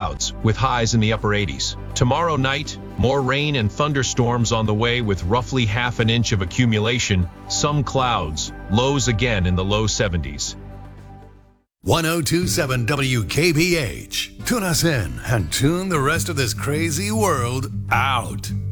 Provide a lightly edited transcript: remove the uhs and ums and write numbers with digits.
clouds, with highs in the upper 80s. Tomorrow night, more rain and thunderstorms on the way with roughly half an inch of accumulation, some clouds, lows again in the low 70s. 1027 WKBH. Tune us in and tune the rest of this crazy world out.